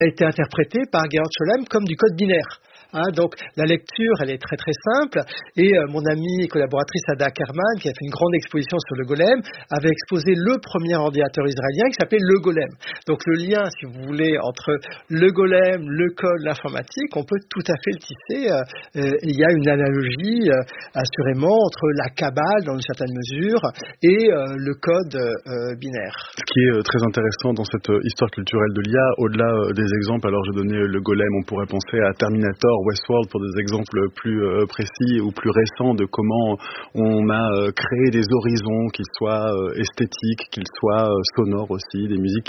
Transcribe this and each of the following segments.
a été interprété par Gerhard Scholem comme du code binaire. Donc la lecture, elle est très très simple, et mon amie et collaboratrice Ada Ackerman, qui a fait une grande exposition sur le Golem, avait exposé le premier ordinateur israélien qui s'appelait le Golem. Donc le lien, si vous voulez, entre le Golem, le code, l'informatique, on peut tout à fait le tisser. Il y a une analogie assurément entre la Kabbale, dans une certaine mesure, et le code binaire. Ce qui est très intéressant dans cette histoire culturelle de l'IA, au-delà des exemples, alors j'ai donné le Golem, on pourrait penser à Terminator, Westworld pour des exemples plus précis ou plus récents de comment on a créé des horizons, qu'ils soient esthétiques, qu'ils soient sonores aussi, des musiques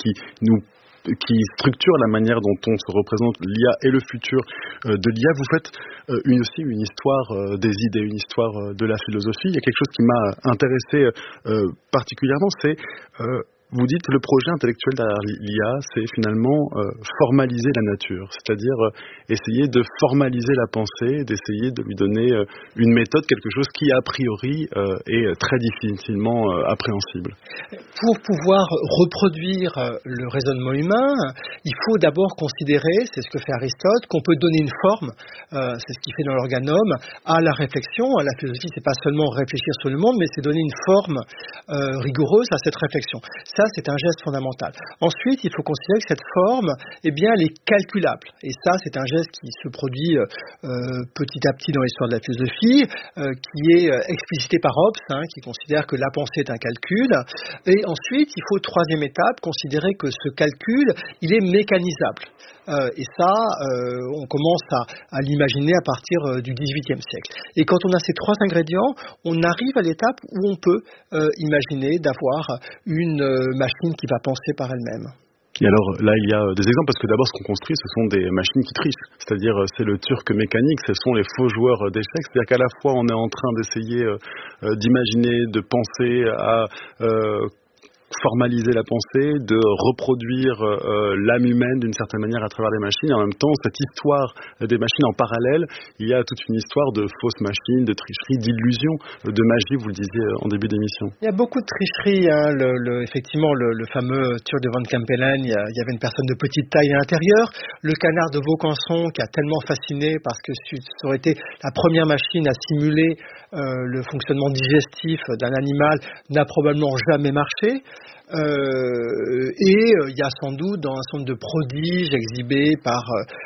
qui structurent la manière dont on se représente l'IA et le futur de l'IA. Vous faites aussi une histoire des idées, une histoire de la philosophie. Il y a quelque chose qui m'a intéressé particulièrement, c'est vous dites le projet intellectuel derrière l'IA, c'est finalement formaliser la nature, c'est-à-dire essayer de formaliser la pensée, d'essayer de lui donner une méthode, quelque chose qui a priori est très difficilement appréhensible. Pour pouvoir reproduire le raisonnement humain, il faut d'abord considérer, c'est ce que fait Aristote, qu'on peut donner une forme, c'est ce qu'il fait dans l'organome, à la réflexion. À la philosophie, c'est pas seulement réfléchir sur le monde, mais c'est donner une forme rigoureuse à cette réflexion. Ça, c'est un geste fondamental. Ensuite, il faut considérer que cette forme, elle est calculable. Et ça, c'est un geste qui se produit petit à petit dans l'histoire de la philosophie, qui est explicité par Hobbes, qui considère que la pensée est un calcul. Et ensuite, il faut, troisième étape, considérer que ce calcul, il est mécanisable. Et ça, on commence à l'imaginer à partir du XVIIIe siècle. Et quand on a ces trois ingrédients, on arrive à l'étape où on peut imaginer d'avoir une machine qui va penser par elle-même. Et alors là, il y a des exemples, parce que d'abord, ce qu'on construit, ce sont des machines qui trichent. C'est-à-dire, c'est le turc mécanique, ce sont les faux joueurs d'échecs. C'est-à-dire qu'à la fois, on est en train d'essayer d'imaginer, de penser à formaliser la pensée, de reproduire l'âme humaine d'une certaine manière à travers les machines. Et en même temps, cette histoire des machines en parallèle, il y a toute une histoire de fausses machines, de tricherie, d'illusion, de magie, vous le disiez en début d'émission. Il y a beaucoup de tricherie. Effectivement, le fameux Turc de Van Kempelen, il y avait une personne de petite taille à l'intérieur. Le canard de Vaucanson, qui a tellement fasciné parce que ça aurait été la première machine à simuler le fonctionnement digestif d'un animal, n'a probablement jamais marché. Il y a sans doute dans un certain nombre de prodiges exhibés par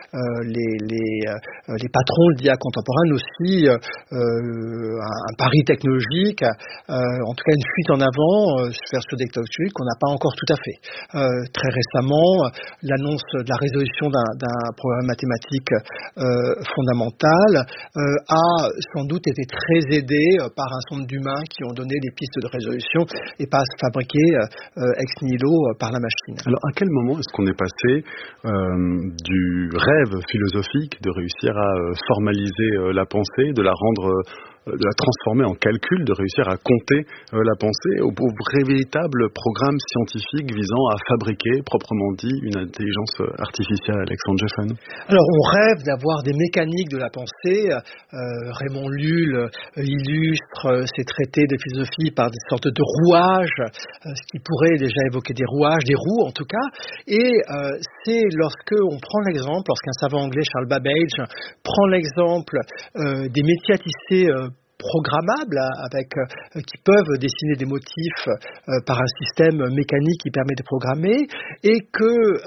les patrons de l'IA contemporaine aussi un pari technologique, en tout cas une fuite en avant sur des technologies qu'on n'a pas encore tout à fait. Très récemment, l'annonce de la résolution d'un problème mathématique fondamental a sans doute été très aidée par un certain nombre d'humains qui ont donné des pistes de résolution et pas fabriquées ex nihilo par la machine. Alors à quel moment est-ce qu'on est passé du rêve philosophique de réussir à formaliser la pensée, de la rendre de la transformer en calcul, de réussir à compter la pensée au véritable programme scientifique visant à fabriquer, proprement dit, une intelligence artificielle, Alexandre Geffen? Alors, on rêve d'avoir des mécaniques de la pensée. Raymond Lull illustre ses traités de philosophie par des sortes de rouages, ce qui pourrait déjà évoquer des rouages, des roues en tout cas. Et c'est lorsqu'on prend l'exemple, lorsqu'un savant anglais, Charles Babbage, prend l'exemple des métiers à tisser programmables qui peuvent dessiner des motifs par un système mécanique qui permet de programmer, et que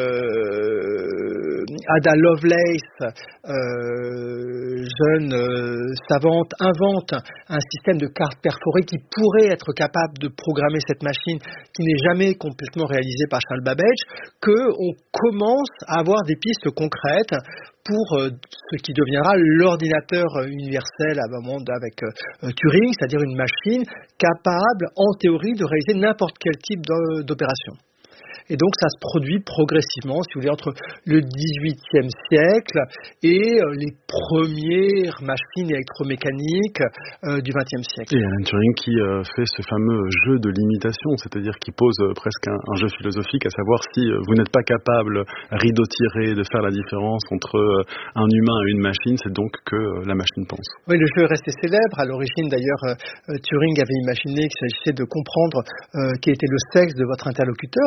Ada Lovelace, jeune savante, invente un système de cartes perforées qui pourrait être capable de programmer cette machine qui n'est jamais complètement réalisée par Charles Babbage, qu'on commence à avoir des pistes concrètes pour ce qui deviendra l'ordinateur universel à un moment avec Turing, c'est-à-dire une machine capable, en théorie, de réaliser n'importe quel type d'opération. Et donc ça se produit progressivement, si vous voulez, entre le XVIIIe siècle et les premières machines électromécaniques du XXe siècle. Et Alan Turing qui fait ce fameux jeu de l'imitation, c'est-à-dire qui pose presque un jeu philosophique, à savoir si vous n'êtes pas capable, rideau tiré, de faire la différence entre un humain et une machine, c'est donc que la machine pense. Oui, le jeu est resté célèbre. À l'origine, d'ailleurs, Turing avait imaginé qu'il s'agissait de comprendre quel était le sexe de votre interlocuteur avant d'imaginer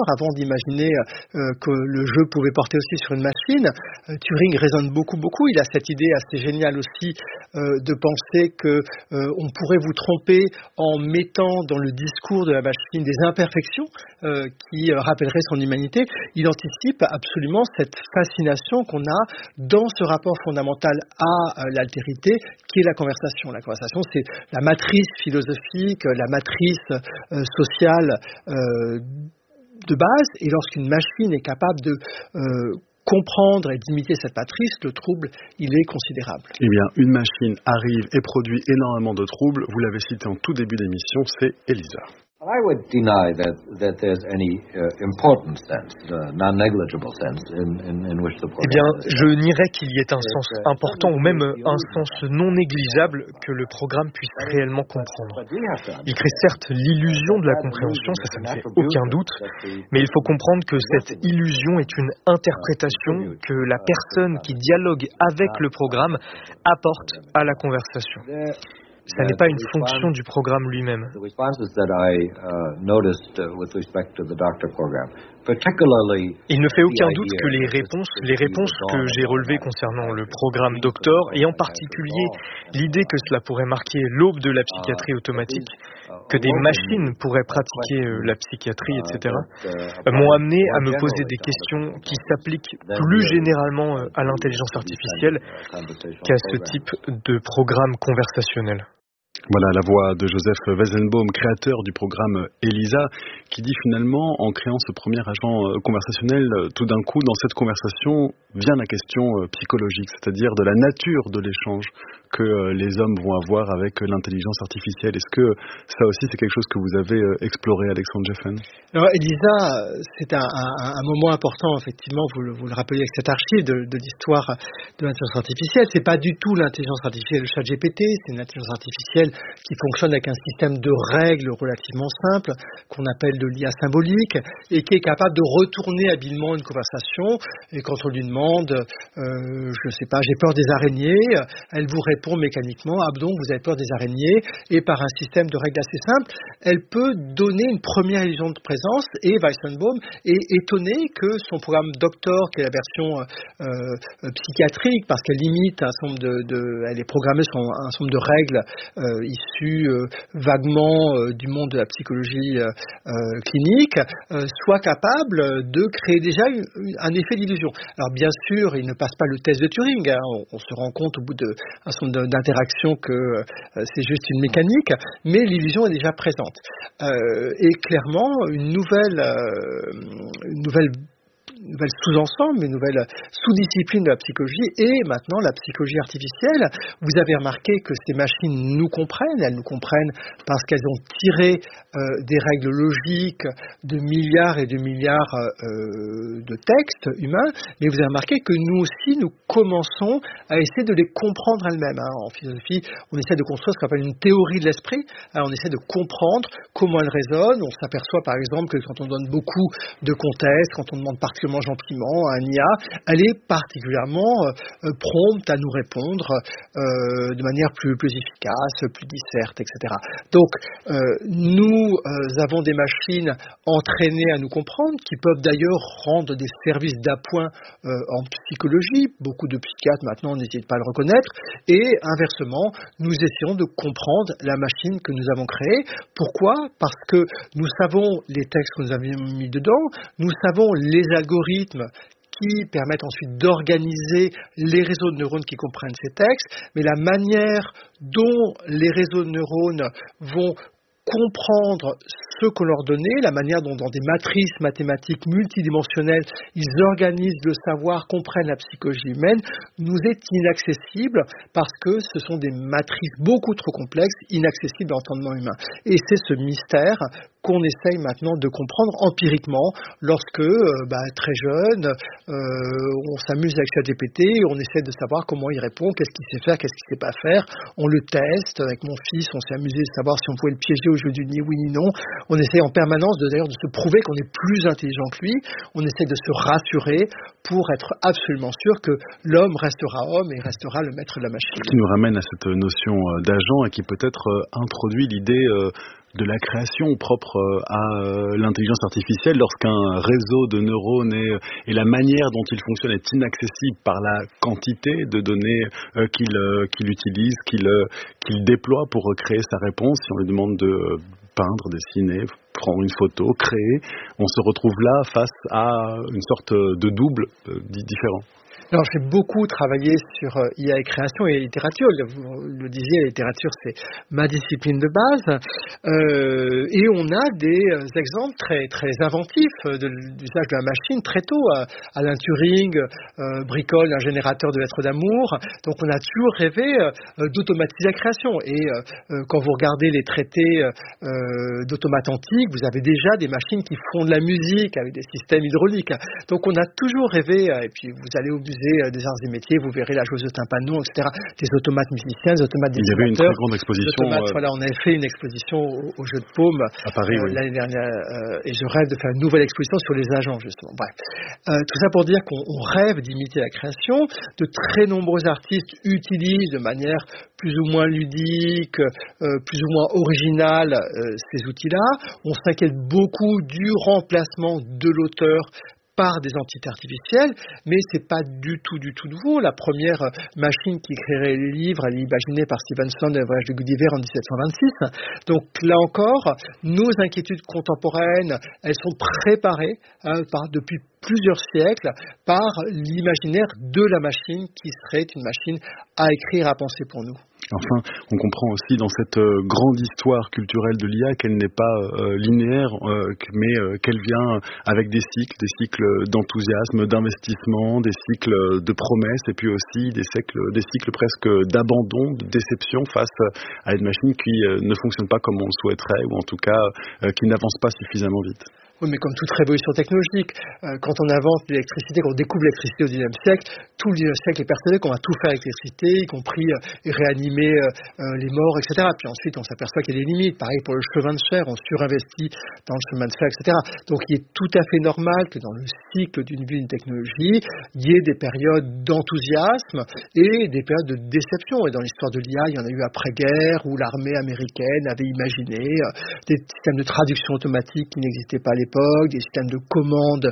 d'imaginer que le jeu pouvait porter aussi sur une machine. Turing raisonne beaucoup. Il a cette idée assez géniale aussi de penser que on pourrait vous tromper en mettant dans le discours de la machine des imperfections qui rappelleraient son humanité. Il anticipe absolument cette fascination qu'on a dans ce rapport fondamental à l'altérité qui est la conversation. La conversation, c'est la matrice philosophique, la matrice sociale de base, et lorsqu'une machine est capable de comprendre et d'imiter cette matrice, le trouble, il est considérable. Eh bien, une machine arrive et produit énormément de troubles. Vous l'avez cité en tout début d'émission, c'est Elisa. I would deny that there's any important sense, non-negligible sense in which the program. Eh bien, je nierais qu'il y ait un sens important ou même un sens non négligeable que le programme puisse réellement comprendre. Il crée certes l'illusion de la compréhension, ça ne fait aucun doute, mais il faut comprendre que cette illusion est une interprétation que la personne qui dialogue avec le programme apporte à la conversation. Ça n'est pas une fonction du programme lui-même. Il ne fait aucun doute que les réponses que j'ai relevées concernant le programme Doctor, et en particulier l'idée que cela pourrait marquer l'aube de la psychiatrie automatique, que des machines pourraient pratiquer la psychiatrie, etc., m'ont amené à me poser des questions qui s'appliquent plus généralement à l'intelligence artificielle qu'à ce type de programme conversationnel. Voilà la voix de Joseph Weizenbaum, créateur du programme ELISA, qui dit finalement, en créant ce premier agent conversationnel, tout d'un coup, dans cette conversation, vient la question psychologique, c'est-à-dire de la nature de l'échange que les hommes vont avoir avec l'intelligence artificielle. Est-ce que ça aussi, c'est quelque chose que vous avez exploré, Alexandre Geffen? Alors, ELISA, c'est un moment important, effectivement, vous le rappelez avec cette archive de l'histoire de l'intelligence artificielle. C'est pas du tout l'intelligence artificielle de ChatGPT, c'est une intelligence artificielle qui fonctionne avec un système de règles relativement simple, qu'on appelle de l'IA symbolique, et qui est capable de retourner habilement une conversation. Et quand on lui demande, je sais pas, j'ai peur des araignées, elle vous répond mécaniquement, ah donc vous avez peur des araignées, et par un système de règles assez simple, elle peut donner une première illusion de présence, et Weizenbaum est étonné que son programme Doctor, qui est la version psychiatrique, parce qu'elle limite un certain nombre elle est programmée sur un certain nombre de règles issues vaguement du monde de la psychologie clinique, soit capable de créer déjà un effet d'illusion. Alors bien sûr, il ne passe pas le test de Turing, hein. On se rend compte au bout d'un certain nombre d'interactions que c'est juste une mécanique, mais l'illusion est déjà présente. Et clairement, une nouvelle sous-ensemble, une nouvelle sous-discipline de la psychologie et maintenant la psychologie artificielle. Vous avez remarqué que ces machines nous comprennent, elles nous comprennent parce qu'elles ont tiré des règles logiques de milliards et de milliards de textes humains, mais vous avez remarqué que nous aussi, nous commençons à essayer de les comprendre elles-mêmes. En philosophie, on essaie de construire ce qu'on appelle une théorie de l'esprit. On essaie de comprendre comment elles résonnent. On s'aperçoit par exemple que quand on donne beaucoup de contexte, quand on demande particulièrement gentiment à un IA, elle est particulièrement prompte à nous répondre de manière plus efficace, plus disserte, etc. Donc, nous avons des machines entraînées à nous comprendre, qui peuvent d'ailleurs rendre des services d'appoint en psychologie. Beaucoup de psychiatres maintenant n'hésitent pas à le reconnaître. Et inversement, nous essayons de comprendre la machine que nous avons créée. Pourquoi ? Parce que nous savons les textes que nous avions mis dedans, nous savons les algorithmes qui permettent ensuite d'organiser les réseaux de neurones qui comprennent ces textes, mais la manière dont les réseaux de neurones vont comprendre ce qu'on leur donnait, la manière dont dans des matrices mathématiques multidimensionnelles, ils organisent le savoir, comprennent la psychologie humaine, nous est inaccessible parce que ce sont des matrices beaucoup trop complexes, inaccessibles à l'entendement humain. Et c'est ce mystère qu'on essaye maintenant de comprendre empiriquement lorsque, très jeune, on s'amuse avec ChatGPT, on essaie de savoir comment il répond, qu'est-ce qu'il sait faire, qu'est-ce qu'il ne sait pas faire. On le teste. Avec mon fils, on s'est amusé de savoir si on pouvait le piéger au jeu du ni oui ni non. On essaie en permanence d'ailleurs de se prouver qu'on est plus intelligent que lui. On essaie de se rassurer pour être absolument sûr que l'homme restera homme et restera le maître de la machine. Ce qui nous ramène à cette notion d'agent et qui peut-être introduit l'idée de la création propre à l'intelligence artificielle lorsqu'un réseau de neurones et la manière dont il fonctionne est inaccessible par la quantité de données qu'il utilise, qu'il déploie pour créer sa réponse. Si on lui demande de peindre, dessiner, prendre une photo, créer, on se retrouve là face à une sorte de double différent. Alors, j'ai beaucoup travaillé sur IA et création et littérature. Vous le disiez, la littérature, c'est ma discipline de base. Et on a des exemples très, très inventifs d'usage de la machine très tôt. Alan Turing bricole un générateur de lettres d'amour. Donc, on a toujours rêvé d'automatiser la création. Et quand vous regardez les traités d'automates antiques, vous avez déjà des machines qui font de la musique avec des systèmes hydrauliques. Donc, on a toujours rêvé, et puis vous allez au musée des arts et métiers, vous verrez la joueuse de tympano, etc. Des automates musiciens, des automates dessinateurs. Il y avait une très grande exposition. Voilà, on avait fait une exposition au Jeu de Paume à Paris, l'année dernière, et je rêve de faire une nouvelle exposition sur les agents, justement. Bref, tout ça pour dire qu'on rêve d'imiter la création. De très nombreux artistes utilisent de manière plus ou moins ludique, plus ou moins originale ces outils-là. On s'inquiète beaucoup du remplacement de l'auteur par des entités artificielles, mais c'est pas du tout nouveau. La première machine qui créerait les livres, elle est imaginée par Stevenson dans le voyage de Gulliver en 1726. Donc là encore, nos inquiétudes contemporaines, elles sont préparées depuis plusieurs siècles par l'imaginaire de la machine qui serait une machine à écrire, à penser pour nous. Enfin, on comprend aussi dans cette grande histoire culturelle de l'IA qu'elle n'est pas linéaire, mais qu'elle vient avec des cycles d'enthousiasme, d'investissement, des cycles de promesses, et puis aussi des cycles presque d'abandon, de déception face à une machine qui ne fonctionne pas comme on le souhaiterait, ou en tout cas qui n'avance pas suffisamment vite. Oui, mais comme toute révolution technologique, quand on invente l'électricité, quand on découvre l'électricité au XIXe siècle, tout le XIXe siècle est persuadé qu'on va tout faire avec l'électricité, y compris réanimer les morts, etc. Puis ensuite, on s'aperçoit qu'il y a des limites. Pareil pour le chemin de fer, on surinvestit dans le chemin de fer, etc. Donc, il est tout à fait normal que dans le cycle d'une vie, d'une technologie, il y ait des périodes d'enthousiasme et des périodes de déception. Et dans l'histoire de l'IA, il y en a eu après-guerre, où l'armée américaine avait imaginé des systèmes de traduction automatique qui n'existaient pas à l'époque, des systèmes de commande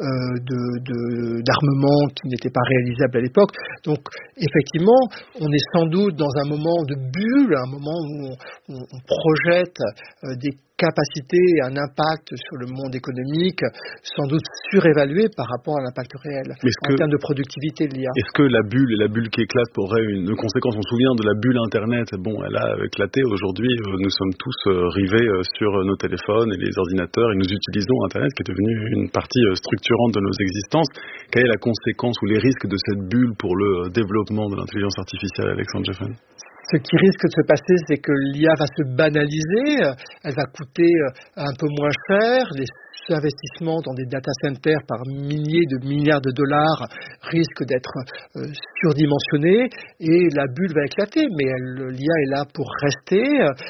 d'armement qui n'étaient pas réalisables à l'époque. Donc, effectivement, on est sans doute dans un moment de bulle, un moment où on projette des capacité et un impact sur le monde économique sans doute surévalué par rapport à l'impact réel en termes de productivité de l'IA. Est-ce que la bulle qui éclate aurait une conséquence? On se souvient de la bulle Internet. Bon, elle a éclaté. Aujourd'hui, nous sommes tous rivés sur nos téléphones et les ordinateurs et nous utilisons Internet qui est devenu une partie structurante de nos existences. Quelle est la conséquence ou les risques de cette bulle pour le développement de l'intelligence artificielle, Alexandre Jefferson? Ce qui risque de se passer, c'est que l'IA va se banaliser, elle va coûter un peu moins cher, les investissements dans des data centers par milliers de milliards de dollars risquent d'être surdimensionnés et la bulle va éclater, mais l'IA est là pour rester.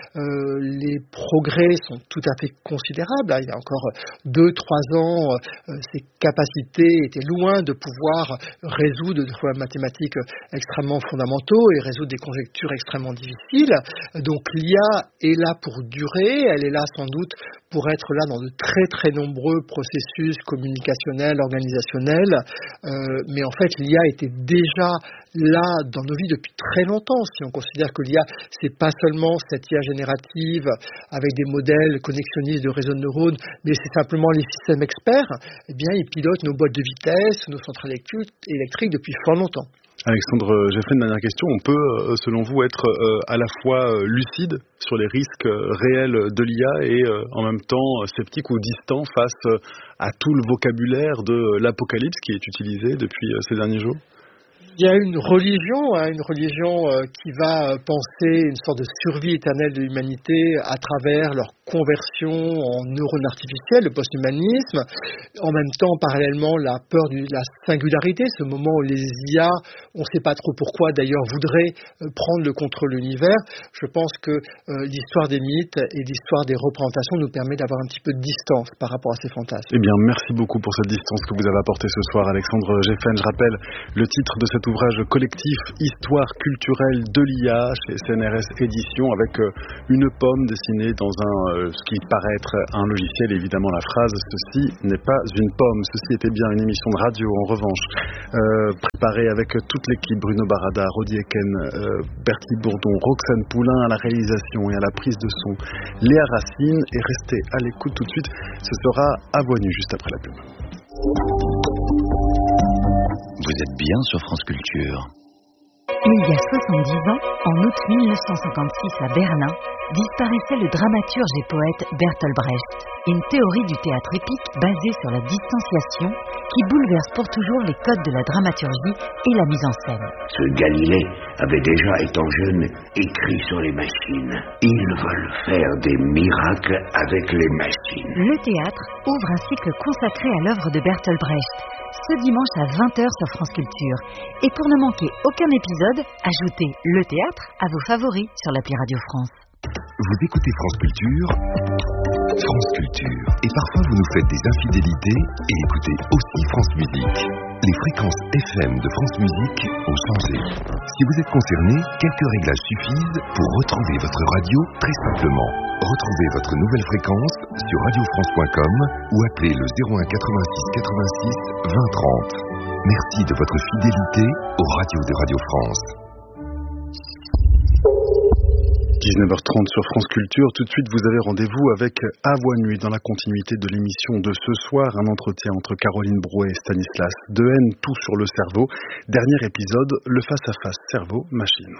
Les progrès sont tout à fait considérables. Il y a encore 2-3 ans, ces capacités étaient loin de pouvoir résoudre des problèmes mathématiques extrêmement fondamentaux et résoudre des conjectures extrêmement difficiles. Donc l'IA est là pour durer, elle est là sans doute pour être là dans de très très nombreux processus communicationnels, organisationnels, mais en fait l'IA était déjà là dans nos vies depuis très longtemps. Si on considère que l'IA, c'est pas seulement cette IA générative avec des modèles connexionnistes de réseaux de neurones, mais c'est simplement les systèmes experts, eh bien ils pilotent nos boîtes de vitesse, nos centrales électriques depuis fort longtemps. Alexandre, j'ai fait une dernière question. On peut, selon vous, être à la fois lucide sur les risques réels de l'IA et en même temps sceptique ou distant face à tout le vocabulaire de l'apocalypse qui est utilisé depuis ces derniers jours? Il y a une religion qui va penser une sorte de survie éternelle de l'humanité à travers leur conversion en neurones artificiels, le post-humanisme. En même temps, parallèlement, la peur de la singularité, ce moment où les IA, on ne sait pas trop pourquoi d'ailleurs, voudraient prendre le contrôle de l'univers. Je pense que l'histoire des mythes et l'histoire des représentations nous permet d'avoir un petit peu de distance par rapport à ces fantasmes. Eh bien, merci beaucoup pour cette distance que vous avez apportée ce soir, Alexandre Jefferson. Je rappelle le titre de cet ouvrage collectif Histoire culturelle de l'IA chez CNRS Éditions avec une pomme dessinée dans un ce qui paraît être un logiciel, évidemment la phrase « Ceci n'est pas une pomme ». Ceci était bien une émission de radio, en revanche, préparée avec toute l'équipe, Bruno Barada, Rodi Eken, Bertie Bourdon, Roxane Poulain à la réalisation et à la prise de son, Léa Racine. Et restez à l'écoute tout de suite, ce sera à Voix Nue juste après la pub. Vous êtes bien sur France Culture. Il y a 70 ans, en août 1956 à Berlin, disparaissait le dramaturge et poète Bertolt Brecht. Une théorie du théâtre épique basée sur la distanciation qui bouleverse pour toujours les codes de la dramaturgie et la mise en scène. Ce Galilée avait déjà, étant jeune, écrit sur les machines. Ils veulent faire des miracles avec les machines. Le théâtre ouvre un cycle consacré à l'œuvre de Bertolt Brecht, ce dimanche à 20h sur France Culture. Et pour ne manquer aucun épisode, ajoutez le théâtre à vos favoris sur l'appli Radio France. Vous écoutez France Culture, et parfois vous nous faites des infidélités et écoutez aussi France Musique. Les fréquences FM de France Musique ont changé. Si vous êtes concerné, quelques réglages suffisent pour retrouver votre radio très simplement. Retrouvez votre nouvelle fréquence sur radiofrance.com ou appelez le 01 86 86 20 30. Merci de votre fidélité aux radios de Radio France. 19h30 sur France Culture. Tout de suite, vous avez rendez-vous avec À Voix Nuit dans la continuité de l'émission de ce soir. Un entretien entre Caroline Brouet et Stanislas Dehaene, tout sur le cerveau. Dernier épisode, le face-à-face cerveau-machine.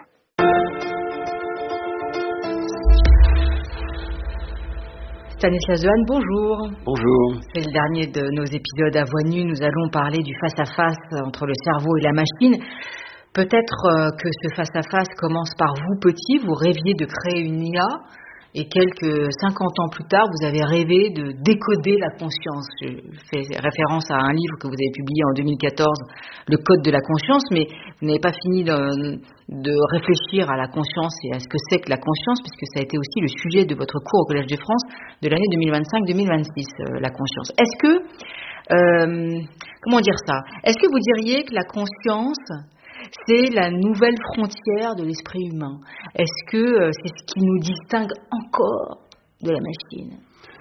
Stanislas Dehaene, bonjour. Bonjour. C'est le dernier de nos épisodes À Voix Nue. Nous allons parler du face-à-face entre le cerveau et la machine. Peut-être que ce face-à-face commence par vous, petit, vous rêviez de créer une IA, et quelques 50 ans plus tard, vous avez rêvé de décoder la conscience. Je fais référence à un livre que vous avez publié en 2014, Le Code de la conscience, mais vous n'avez pas fini de réfléchir à la conscience et à ce que c'est que la conscience, puisque ça a été aussi le sujet de votre cours au Collège de France de l'année 2025-2026, la conscience. Est-ce que, comment dire ça ? Est-ce que vous diriez que la conscience, c'est la nouvelle frontière de l'esprit humain? Est-ce que c'est ce qui nous distingue encore de la machine?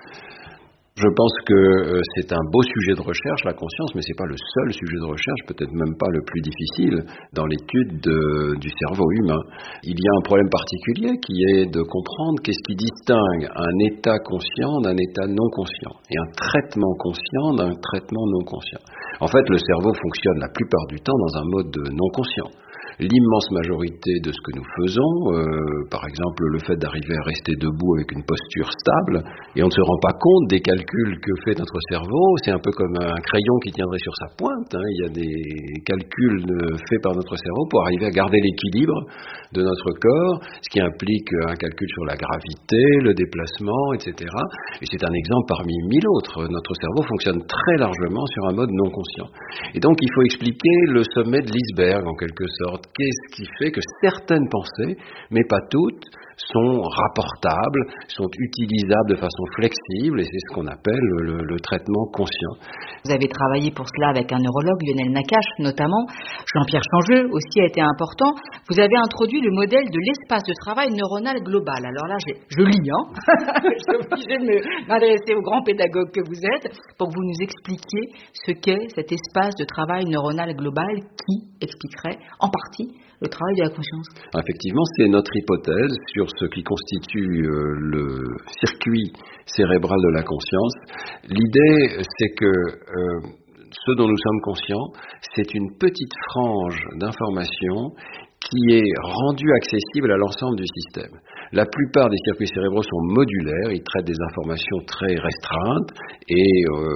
Je pense que c'est un beau sujet de recherche, la conscience, mais c'est pas le seul sujet de recherche, peut-être même pas le plus difficile dans l'étude du cerveau humain. Il y a un problème particulier qui est de comprendre qu'est-ce qui distingue un état conscient d'un état non conscient, et un traitement conscient d'un traitement non conscient. En fait, le cerveau fonctionne la plupart du temps dans un mode non conscient. L'immense majorité de ce que nous faisons, par exemple le fait d'arriver à rester debout avec une posture stable, et on ne se rend pas compte des calculs que fait notre cerveau, c'est un peu comme un crayon qui tiendrait sur sa pointe, hein. Il y a des calculs faits par notre cerveau pour arriver à garder l'équilibre de notre corps, ce qui implique un calcul sur la gravité, le déplacement, etc. Et c'est un exemple parmi 1000 autres. Notre cerveau fonctionne très largement sur un mode non conscient. Et donc il faut expliquer le sommet de l'iceberg en quelque sorte. Qu'est-ce qui fait que certaines pensées, mais pas toutes, sont rapportables, sont utilisables de façon flexible, et c'est ce qu'on appelle le traitement conscient. Vous avez travaillé pour cela avec un neurologue, Lionel Nakache notamment. Jean-Pierre Changeux aussi a été important. Vous avez introduit le modèle de l'espace de travail neuronal global. Alors là, je lis, hein. Je suis obligée de m'adresser au grand pédagogue que vous êtes pour que vous nous expliquiez ce qu'est cet espace de travail neuronal global qui expliquerait en partie le travail de la conscience. Effectivement, c'est notre hypothèse sur ce qui constitue le circuit cérébral de la conscience. L'idée, c'est que ce dont nous sommes conscients, c'est une petite frange d'informations qui est rendue accessible à l'ensemble du système. La plupart des circuits cérébraux sont modulaires, ils traitent des informations très restreintes et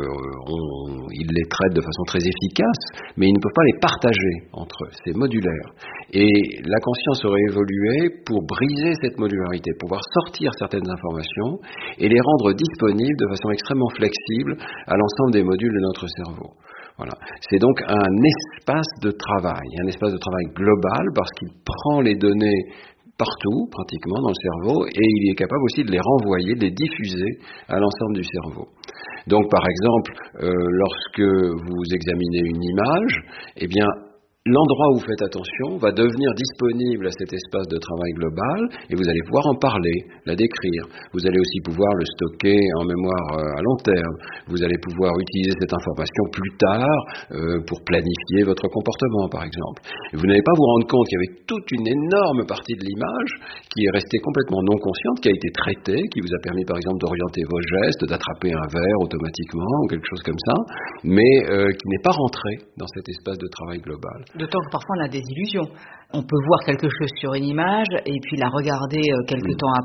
ils les traitent de façon très efficace, mais ils ne peuvent pas les partager entre eux, c'est modulaire. Et la conscience aurait évolué pour briser cette modularité, pouvoir sortir certaines informations et les rendre disponibles de façon extrêmement flexible à l'ensemble des modules de notre cerveau. Voilà. C'est donc un espace de travail global parce qu'il prend les données partout, pratiquement, dans le cerveau, et il est capable aussi de les renvoyer, de les diffuser à l'ensemble du cerveau. Donc, par exemple, lorsque vous examinez une image, eh bien, l'endroit où vous faites attention va devenir disponible à cet espace de travail global et vous allez pouvoir en parler, la décrire. Vous allez aussi pouvoir le stocker en mémoire à long terme. Vous allez pouvoir utiliser cette information plus tard pour planifier votre comportement, par exemple. Et vous n'allez pas vous rendre compte qu'il y avait toute une énorme partie de l'image qui est restée complètement non consciente, qui a été traitée, qui vous a permis, par exemple, d'orienter vos gestes, d'attraper un verre automatiquement ou quelque chose comme ça, mais qui n'est pas rentrée dans cet espace de travail global. D'autant que parfois on a des illusions. On peut voir quelque chose sur une image et puis la regarder quelques temps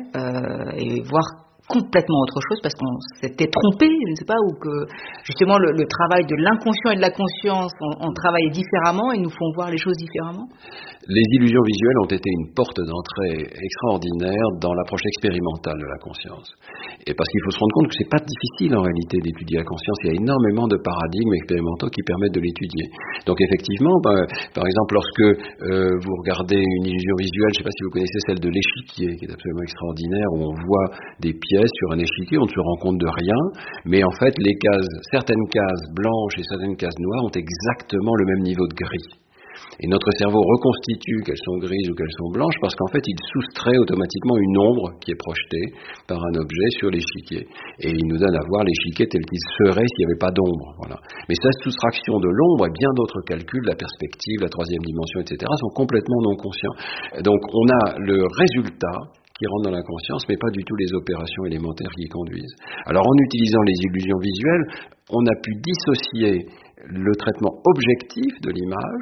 après et voir complètement autre chose parce qu'on s'était trompé, je ne sais pas, ou que justement le travail de l'inconscient et de la conscience ont travaillé différemment et nous font voir les choses différemment. Les illusions visuelles ont été une porte d'entrée extraordinaire dans l'approche expérimentale de la conscience. Et parce qu'il faut se rendre compte que c'est pas difficile en réalité d'étudier la conscience. Il y a énormément de paradigmes expérimentaux qui permettent de l'étudier. Donc effectivement, par exemple, lorsque vous regardez une illusion visuelle, je ne sais pas si vous connaissez celle de l'échiquier, qui est absolument extraordinaire, où on voit des pièces sur un échiquier, on ne se rend compte de rien, mais en fait, certaines cases blanches et certaines cases noires ont exactement le même niveau de gris. Et notre cerveau reconstitue qu'elles sont grises ou qu'elles sont blanches parce qu'en fait, il soustrait automatiquement une ombre qui est projetée par un objet sur l'échiquier. Et il nous donne à voir l'échiquier tel qu'il serait s'il n'y avait pas d'ombre. Voilà. Mais cette soustraction de l'ombre et bien d'autres calculs, la perspective, la troisième dimension, etc., sont complètement non conscients. Donc, on a le résultat qui rentre dans la conscience, mais pas du tout les opérations élémentaires qui y conduisent. Alors, en utilisant les illusions visuelles, on a pu dissocier le traitement objectif de l'image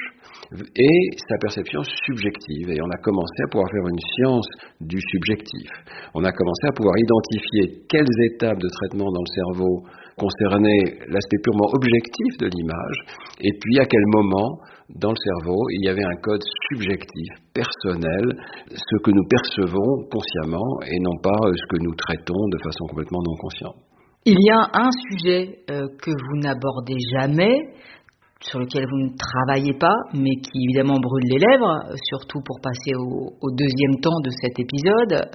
et sa perception subjective. Et on a commencé à pouvoir faire une science du subjectif. On a commencé à pouvoir identifier quelles étapes de traitement dans le cerveau concernaient l'aspect purement objectif de l'image, et puis à quel moment, dans le cerveau, il y avait un code subjectif, personnel, ce que nous percevons consciemment et non pas ce que nous traitons de façon complètement non consciente. Il y a un sujet que vous n'abordez jamais, sur lequel vous ne travaillez pas, mais qui évidemment brûle les lèvres, surtout pour passer au deuxième temps de cet épisode,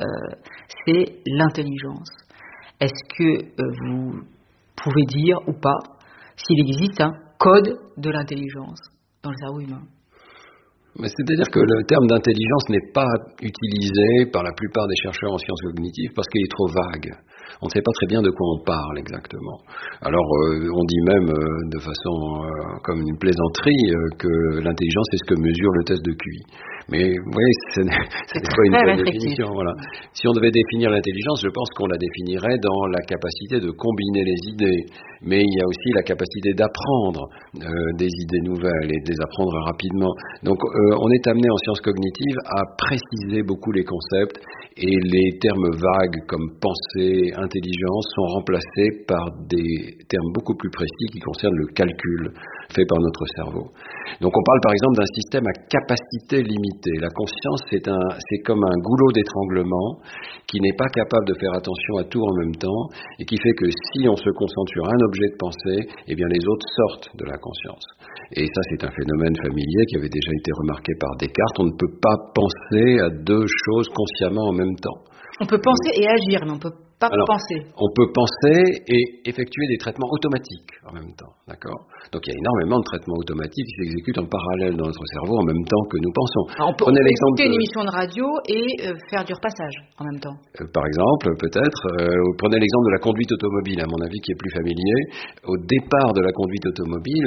c'est l'intelligence. Est-ce que vous pouvez dire ou pas s'il existe un code de l'intelligence dans le cerveau humain ? C'est-à-dire que le terme d'intelligence n'est pas utilisé par la plupart des chercheurs en sciences cognitives parce qu'il est trop vague. On ne sait pas très bien de quoi on parle exactement. Alors, on dit même de façon comme une plaisanterie que l'intelligence c'est ce que mesure le test de QI. Mais vous voyez, ce n'est pas une bonne définition. Voilà. Si on devait définir l'intelligence, je pense qu'on la définirait dans la capacité de combiner les idées. Mais il y a aussi la capacité d'apprendre des idées nouvelles et de les apprendre rapidement. Donc, on est amené en sciences cognitives à préciser beaucoup les concepts et les termes vagues comme pensée, intelligence sont remplacés par des termes beaucoup plus précis qui concernent le calcul fait par notre cerveau. Donc on parle par exemple d'un système à capacité limitée. La conscience c'est comme un goulot d'étranglement qui n'est pas capable de faire attention à tout en même temps et qui fait que si on se concentre sur un objet de pensée, eh bien les autres sortent de la conscience. Et ça c'est un phénomène familier qui avait déjà été remarqué par Descartes. On ne peut pas penser à deux choses consciemment en même temps. On peut penser et agir, mais on peut pas penser. On peut penser et effectuer des traitements automatiques en même temps, d'accord ? Donc il y a énormément de traitements automatiques qui s'exécutent en parallèle dans notre cerveau en même temps que nous pensons. Alors on peut écouter une émission de radio et faire du repassage en même temps. Par exemple, peut-être, prenez l'exemple de la conduite automobile, à mon avis, qui est plus familier. Au départ de la conduite automobile,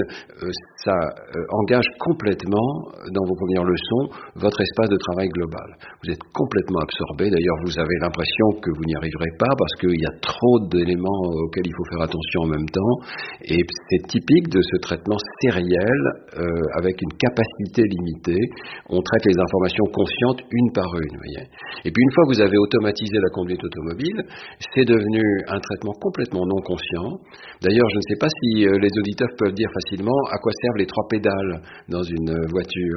ça engage complètement, dans vos premières leçons, votre espace de travail global. Vous êtes complètement absorbé. D'ailleurs, vous avez l'impression que vous n'y arriverez pas parce qu'il y a trop d'éléments auxquels il faut faire attention en même temps. Et c'est typique de ce traitement sériel avec une capacité limitée. On traite les informations conscientes une par une, voyez. Et puis une fois que vous avez automatisé la conduite automobile, c'est devenu un traitement complètement non conscient. D'ailleurs, je ne sais pas si les auditeurs peuvent dire facilement à quoi servent les 3 pédales dans une voiture.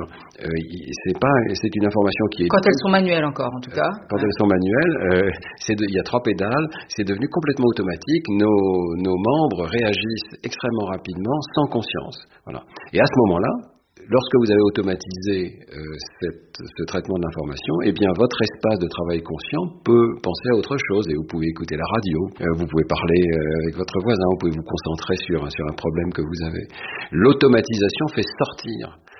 C'est une information qui est... Quand elles sont manuelles encore, en tout cas. Quand elles sont manuelles, il y a 3 pédales, c'est devenu complètement automatique. Nos membres réagissent extrêmement rapidement, sans conscience. Voilà. Et à ce moment-là, lorsque vous avez automatisé ce traitement de l'information, eh bien votre espace de travail conscient peut penser à autre chose et vous pouvez écouter la radio, vous pouvez parler avec votre voisin, vous pouvez vous concentrer sur un problème que vous avez. L'automatisation fait sortir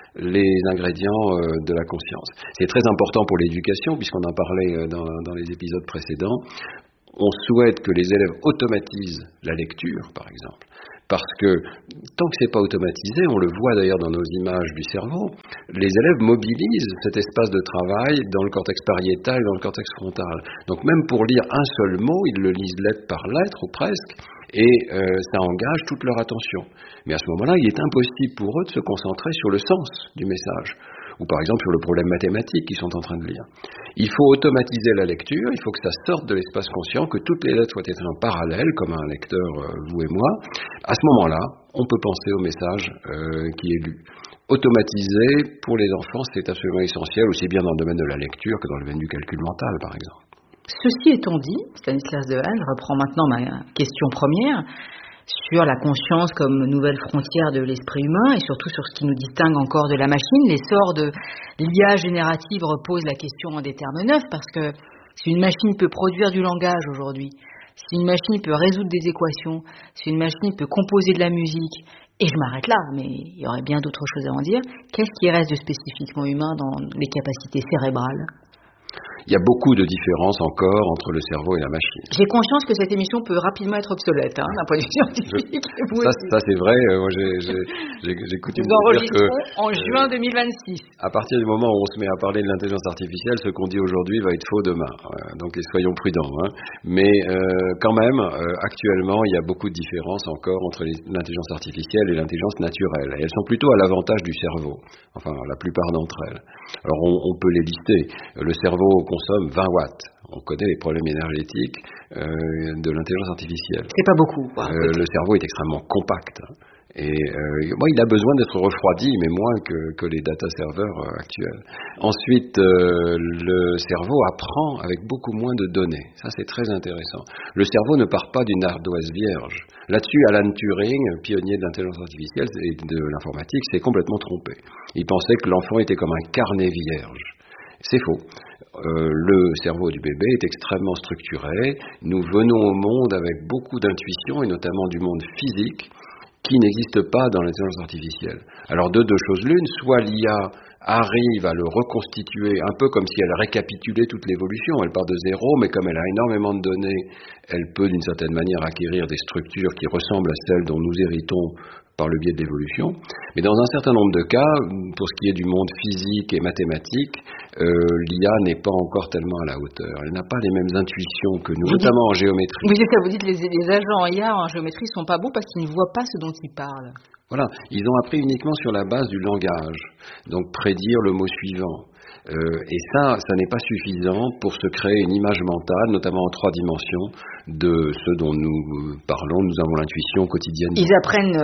les ingrédients de la conscience. C'est très important pour l'éducation, puisqu'on en parlait dans les épisodes précédents. On souhaite que les élèves automatisent la lecture, par exemple. Parce que tant que c'est pas automatisé, on le voit d'ailleurs dans nos images du cerveau, les élèves mobilisent cet espace de travail dans le cortex pariétal et dans le cortex frontal. Donc même pour lire un seul mot, ils le lisent lettre par lettre ou presque, et ça engage toute leur attention. Mais à ce moment-là, il est impossible pour eux de se concentrer sur le sens du message, ou par exemple sur le problème mathématique qu'ils sont en train de lire. Il faut automatiser la lecture, il faut que ça sorte de l'espace conscient, que toutes les lettres soient écrites en parallèle, comme un lecteur, vous et moi. À ce moment-là, on peut penser au message qui est lu. Automatiser, pour les enfants, c'est absolument essentiel, aussi bien dans le domaine de la lecture que dans le domaine du calcul mental, par exemple. Ceci étant dit, Stanislas Dehaene, je reprends maintenant ma question première, sur la conscience comme nouvelle frontière de l'esprit humain et surtout sur ce qui nous distingue encore de la machine. L'essor de l'IA générative repose la question en des termes neufs parce que si une machine peut produire du langage aujourd'hui, si une machine peut résoudre des équations, si une machine peut composer de la musique, et je m'arrête là, mais il y aurait bien d'autres choses à en dire, qu'est-ce qui reste de spécifiquement humain dans les capacités cérébrales ? Il y a beaucoup de différences encore entre le cerveau et la machine. J'ai conscience que cette émission peut rapidement être obsolète, d'un point de vue scientifique. Ça c'est vrai, moi j'ai coutume de dire que... en juin 2026. À partir du moment où on se met à parler de l'intelligence artificielle, ce qu'on dit aujourd'hui va être faux demain. Donc soyons prudents. Mais quand même, actuellement, il y a beaucoup de différences encore entre l'intelligence artificielle et l'intelligence naturelle. Et elles sont plutôt à l'avantage du cerveau, enfin la plupart d'entre elles. Alors on peut les lister. Le cerveau consomme 20 watts. On connaît les problèmes énergétiques de l'intelligence artificielle. C'est pas beaucoup. Le cerveau est extrêmement compact. Et il a besoin d'être refroidi, mais moins que les data serveurs actuels. Ensuite, le cerveau apprend avec beaucoup moins de données. Ça, c'est très intéressant. Le cerveau ne part pas d'une ardoise vierge. Là-dessus, Alan Turing, pionnier de l'intelligence artificielle et de l'informatique, s'est complètement trompé. Il pensait que l'enfant était comme un carnet vierge. C'est faux. Le cerveau du bébé est extrêmement structuré. Nous venons au monde avec beaucoup d'intuition, et notamment du monde physique, qui n'existe pas dans l'intelligence artificielle. Alors deux choses l'une, soit l'IA arrive à le reconstituer un peu comme si elle récapitulait toute l'évolution. Elle part de zéro, mais comme elle a énormément de données, elle peut d'une certaine manière acquérir des structures qui ressemblent à celles dont nous héritons par le biais de l'évolution. Mais dans un certain nombre de cas, pour ce qui est du monde physique et mathématique, l'IA n'est pas encore tellement à la hauteur. Elle n'a pas les mêmes intuitions que nous, notamment en géométrie. Vous dites que les agents en IA en géométrie ne sont pas bons parce qu'ils ne voient pas ce dont ils parlent. Voilà, ils ont appris uniquement sur la base du langage, donc prédire le mot suivant. Et ça n'est pas suffisant pour se créer une image mentale, notamment en 3 dimensions, de ce dont nous parlons, nous avons l'intuition quotidienne. Ils apprennent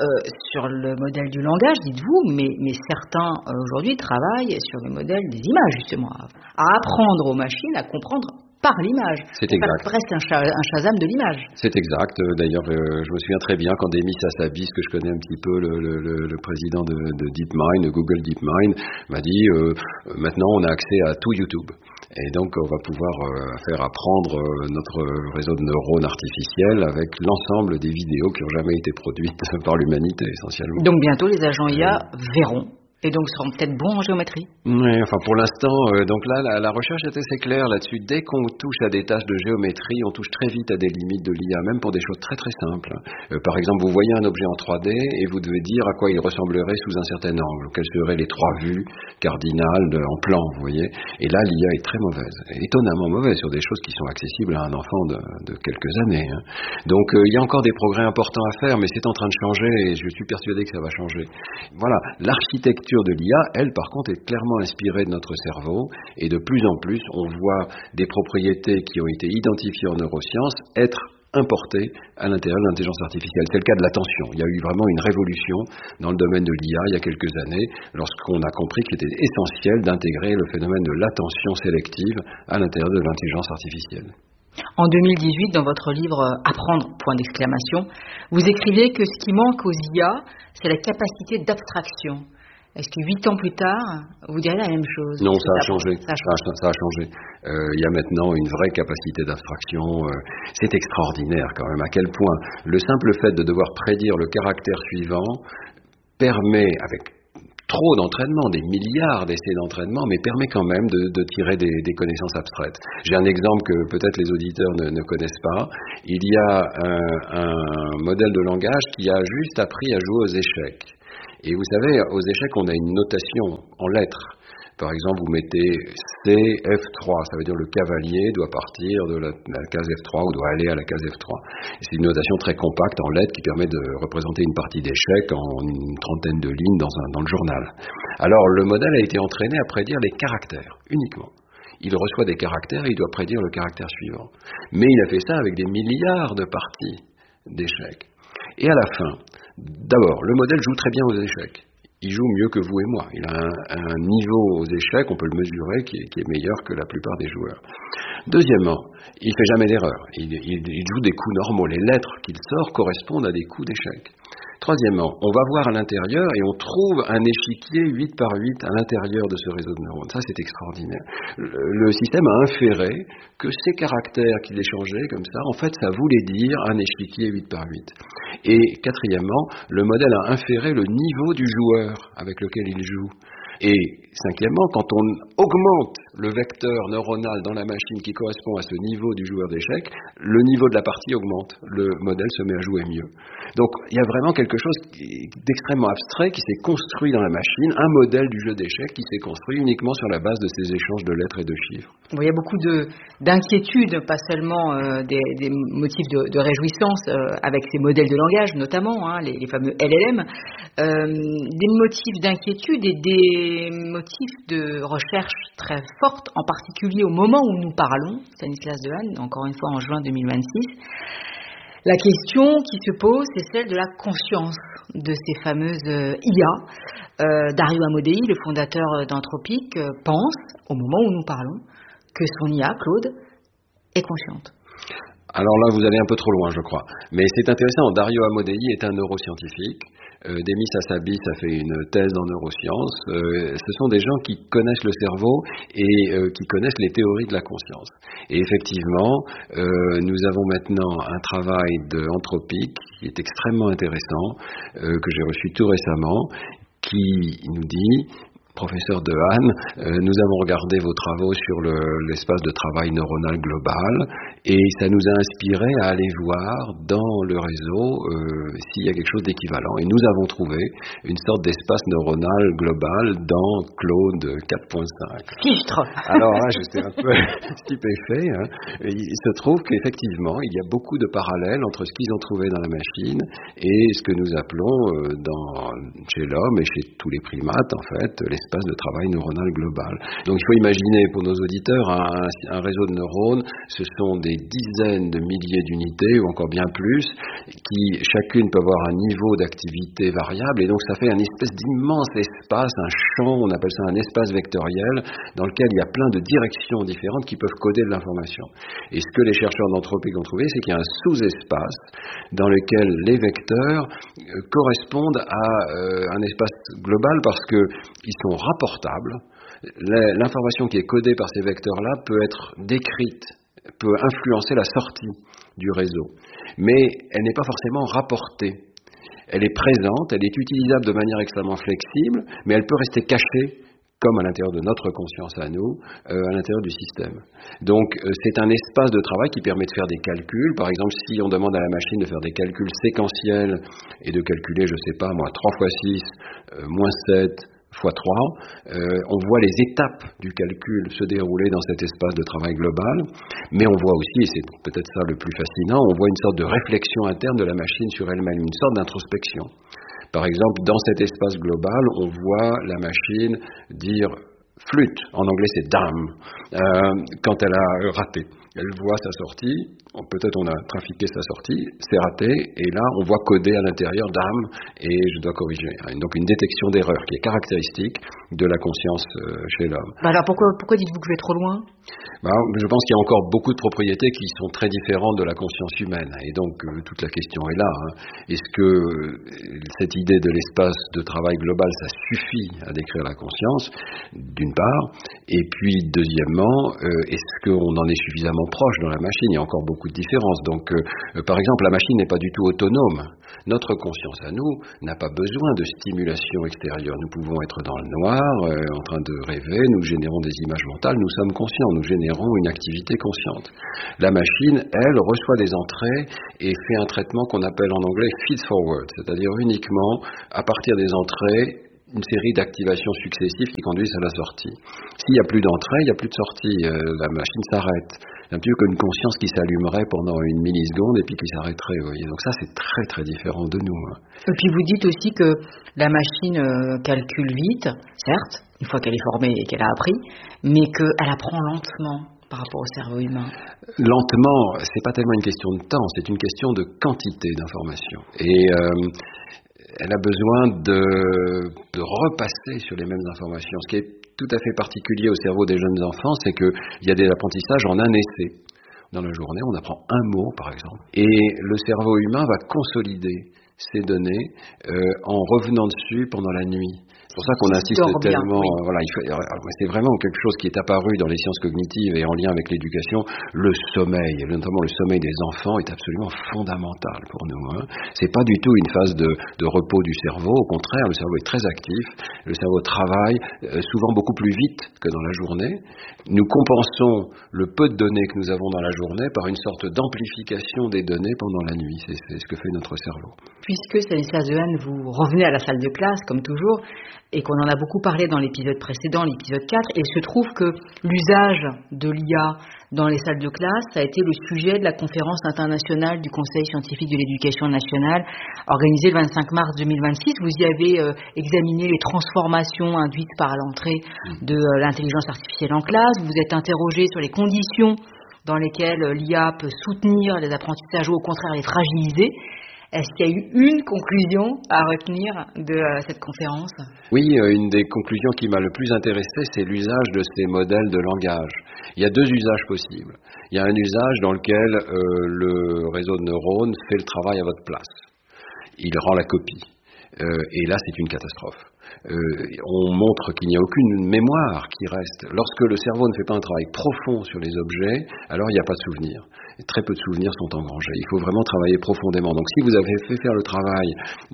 sur le modèle du langage, dites-vous, mais certains aujourd'hui travaillent sur le modèle des images, justement, à apprendre aux machines à comprendre par l'image. C'est exact. Presque un Shazam de l'image. C'est exact. D'ailleurs, je me souviens très bien quand Demis Hassabis, que je connais un petit peu, le président de DeepMind, de Google DeepMind, m'a dit maintenant on a accès à tout YouTube. Et donc on va pouvoir faire apprendre notre réseau de neurones artificiels avec l'ensemble des vidéos qui n'ont jamais été produites par l'humanité essentiellement. Donc bientôt les agents IA verront. Et donc seront peut-être bons en géométrie. Oui, enfin pour l'instant, donc là, la recherche est assez claire là-dessus. Dès qu'on touche à des tâches de géométrie, on touche très vite à des limites de l'IA, même pour des choses très très simples. Par exemple, vous voyez un objet en 3D et vous devez dire à quoi il ressemblerait sous un certain angle. Quelles seraient les 3 vues cardinales en plan, vous voyez. Et là, l'IA est très mauvaise, étonnamment mauvaise sur des choses qui sont accessibles à un enfant de quelques années. Donc il y a encore des progrès importants à faire, mais c'est en train de changer et je suis persuadé que ça va changer. Voilà, l'architecture de l'IA, elle, par contre, est clairement inspirée de notre cerveau et de plus en plus, on voit des propriétés qui ont été identifiées en neurosciences être importées à l'intérieur de l'intelligence artificielle. C'est le cas de l'attention. Il y a eu vraiment une révolution dans le domaine de l'IA il y a quelques années, lorsqu'on a compris qu'il était essentiel d'intégrer le phénomène de l'attention sélective à l'intérieur de l'intelligence artificielle. En 2018, dans votre livre « Apprendre », vous écriviez que ce qui manque aux IA, c'est la capacité d'abstraction. Est-ce que 8 ans plus tard, vous direz la même chose? Non, ça a changé. Ça a changé. Il y a maintenant une vraie capacité d'abstraction. C'est extraordinaire quand même, à quel point le simple fait de devoir prédire le caractère suivant permet, avec trop d'entraînement, des milliards d'essais d'entraînement, mais permet quand même de tirer des connaissances abstraites. J'ai un exemple que peut-être les auditeurs ne connaissent pas. Il y a un modèle de langage qui a juste appris à jouer aux échecs. Et vous savez, aux échecs, on a une notation en lettres. Par exemple, vous mettez C, F3, ça veut dire le cavalier doit partir de la case F3 ou doit aller à la case F3. Et c'est une notation très compacte en lettres qui permet de représenter une partie d'échecs en une trentaine de lignes dans le journal. Alors, le modèle a été entraîné à prédire les caractères, uniquement. Il reçoit des caractères et il doit prédire le caractère suivant. Mais il a fait ça avec des milliards de parties d'échecs. Et à la fin, d'abord, le modèle joue très bien aux échecs. Il joue mieux que vous et moi. Il a un niveau aux échecs, on peut le mesurer, qui est meilleur que la plupart des joueurs. Deuxièmement, il ne fait jamais d'erreur. Il joue des coups normaux. Les lettres qu'il sort correspondent à des coups d'échecs. Troisièmement, on va voir à l'intérieur et on trouve un échiquier 8 par 8 à l'intérieur de ce réseau de neurones. Ça, c'est extraordinaire. Le système a inféré que ces caractères qu'il échangeait comme ça, en fait, ça voulait dire un échiquier 8 par 8. Et quatrièmement, le modèle a inféré le niveau du joueur avec lequel il joue. Et cinquièmement, quand on augmente le vecteur neuronal dans la machine qui correspond à ce niveau du joueur d'échecs, le niveau de la partie augmente. Le modèle se met à jouer mieux. Donc, il y a vraiment quelque chose d'extrêmement abstrait qui s'est construit dans la machine, un modèle du jeu d'échecs qui s'est construit uniquement sur la base de ces échanges de lettres et de chiffres. Bon, il y a beaucoup d'inquiétudes, pas seulement des motifs de réjouissance avec ces modèles de langage, notamment les fameux LLM, des motifs d'inquiétude et des motifs de recherche très fortes, en particulier au moment où nous parlons, Stanislas Dehaene, encore une fois en juin 2026. La question qui se pose, c'est celle de la conscience de ces fameuses IA. Dario Amodei, le fondateur d'Anthropic, pense, au moment où nous parlons, que son IA, Claude, est consciente. Alors là, vous allez un peu trop loin, je crois. Mais c'est intéressant, Dario Amodei est un neuroscientifique. Demis Hassabis a fait une thèse en neurosciences. Ce sont des gens qui connaissent le cerveau et qui connaissent les théories de la conscience. Et effectivement, nous avons maintenant un travail d'Anthropic qui est extrêmement intéressant, que j'ai reçu tout récemment, qui nous dit... Professeur Dehaene, nous avons regardé vos travaux sur l'espace de travail neuronal global et ça nous a inspiré à aller voir dans le réseau s'il y a quelque chose d'équivalent. Et nous avons trouvé une sorte d'espace neuronal global dans Claude 4.5. Fichtre. Alors là, j'étais un peu stupéfait. Il se trouve qu'effectivement, il y a beaucoup de parallèles entre ce qu'ils ont trouvé dans la machine et ce que nous appelons chez l'homme et chez tous les primates, en fait, l'espace de travail neuronal global. Donc il faut imaginer pour nos auditeurs un réseau de neurones, ce sont des dizaines de milliers d'unités ou encore bien plus, qui chacune peut avoir un niveau d'activité variable et donc ça fait un espèce d'immense espace, un champ, on appelle ça un espace vectoriel, dans lequel il y a plein de directions différentes qui peuvent coder de l'information. Et ce que les chercheurs d'Anthropic ont trouvé, c'est qu'il y a un sous-espace dans lequel les vecteurs correspondent à un espace global parce qu'ils sont rapportables. L'information qui est codée par ces vecteurs-là peut être décrite, peut influencer la sortie du réseau. Mais elle n'est pas forcément rapportée. Elle est présente, elle est utilisable de manière extrêmement flexible, mais elle peut rester cachée, comme à l'intérieur de notre conscience à nous, à l'intérieur du système. Donc c'est un espace de travail qui permet de faire des calculs. Par exemple, si on demande à la machine de faire des calculs séquentiels et de calculer, je ne sais pas moi, 3 x 6, moins 7, x 3, on voit les étapes du calcul se dérouler dans cet espace de travail global, mais on voit aussi, et c'est peut-être ça le plus fascinant, on voit une sorte de réflexion interne de la machine sur elle-même, une sorte d'introspection. Par exemple, dans cet espace global, on voit la machine dire flûte, en anglais c'est dame, quand elle a raté. Elle voit sa sortie, peut-être on a trafiqué sa sortie, c'est raté, et là on voit coder à l'intérieur dame, et je dois corriger. Donc une détection d'erreur qui est caractéristique de la conscience chez l'homme. Alors pourquoi dites-vous que je vais trop loin ? Je pense qu'il y a encore beaucoup de propriétés qui sont très différentes de la conscience humaine, et donc toute la question est là. Est-ce que cette idée de l'espace de travail global, ça suffit à décrire la conscience, d'une part, et puis deuxièmement, est-ce qu'on en est suffisamment extrêmement proche dans la machine, il y a encore beaucoup de différences. Donc, par exemple, la machine n'est pas du tout autonome. Notre conscience à nous n'a pas besoin de stimulation extérieure. Nous pouvons être dans le noir, en train de rêver, nous générons des images mentales, nous sommes conscients, nous générons une activité consciente. La machine, elle, reçoit des entrées et fait un traitement qu'on appelle en anglais feed-forward, c'est-à-dire uniquement à partir des entrées, une série d'activations successives qui conduisent à la sortie. S'il n'y a plus d'entrée, il n'y a plus de sortie. La machine s'arrête. C'est un petit peu comme une conscience qui s'allumerait pendant une milliseconde et puis qui s'arrêterait. Vous voyez. Donc ça, c'est très très différent de nous. Et puis vous dites aussi que la machine calcule vite, certes, une fois qu'elle est formée et qu'elle a appris, mais qu'elle apprend lentement par rapport au cerveau humain. Lentement, c'est pas tellement une question de temps, c'est une question de quantité d'informations. Et elle a besoin de repasser sur les mêmes informations. Ce qui est tout à fait particulier au cerveau des jeunes enfants, c'est qu'il y a des apprentissages en un essai. Dans la journée, on apprend un mot, par exemple. Et le cerveau humain va consolider ces données en revenant dessus pendant la nuit. C'est pour ça qu'on insiste tellement. Oui. Voilà, c'est vraiment quelque chose qui est apparu dans les sciences cognitives et en lien avec l'éducation. Le sommeil, et notamment le sommeil des enfants, est absolument fondamental pour nous. C'est pas du tout une phase de repos du cerveau. Au contraire, le cerveau est très actif. Le cerveau travaille souvent beaucoup plus vite que dans la journée. Nous compensons le peu de données que nous avons dans la journée par une sorte d'amplification des données pendant la nuit. C'est ce que fait notre cerveau. Puisque Stanislas Dehaene, vous revenez à la salle de classe, comme toujours, et qu'on en a beaucoup parlé dans l'épisode précédent, l'épisode 4, et il se trouve que l'usage de l'IA dans les salles de classe a été le sujet de la conférence internationale du Conseil scientifique de l'éducation nationale, organisée le 25 mars 2026. Vous y avez examiné les transformations induites par l'entrée de l'intelligence artificielle en classe, vous êtes interrogé sur les conditions dans lesquelles l'IA peut soutenir les apprentissages ou au contraire les fragiliser. Est-ce qu'il y a eu une conclusion à retenir de cette conférence ? Oui, une des conclusions qui m'a le plus intéressé, c'est l'usage de ces modèles de langage. Il y a deux usages possibles. Il y a un usage dans lequel le réseau de neurones fait le travail à votre place. Il rend la copie. Et là, c'est une catastrophe. On montre qu'il n'y a aucune mémoire qui reste. Lorsque le cerveau ne fait pas un travail profond sur les objets, alors il n'y a pas de souvenirs. Et très peu de souvenirs sont engrangés. Il faut vraiment travailler profondément. Donc si vous avez fait faire le travail